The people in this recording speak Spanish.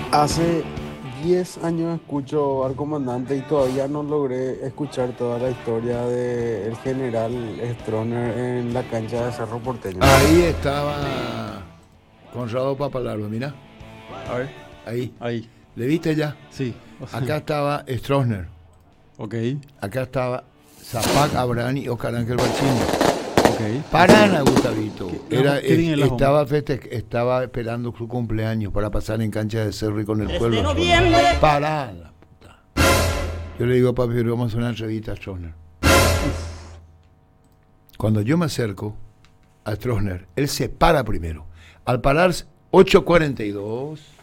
Hace 10 años escucho al comandante y todavía no logré escuchar toda la historia del general Stroessner en la cancha de Cerro Porteño. Ahí estaba Conrado Papalardo, mira, A ver, ahí. ahí. ¿Le viste ya? Sí. Acá estaba Stroessner, Ok, acá estaba Zapac, Abraham y Oscar Ángel Barcini. ok. Paraná, Gustavito. ¿Qué tiene la Estaba esperando su cumpleaños para pasar en cancha de Cerro y con el 3 pueblo. de noviembre. Paraná, puta. Yo le digo, papi, vamos a hacer una entrevista a Stroessner. Cuando yo me acerco a Stroessner, él se para primero. Al pararse, 8:42.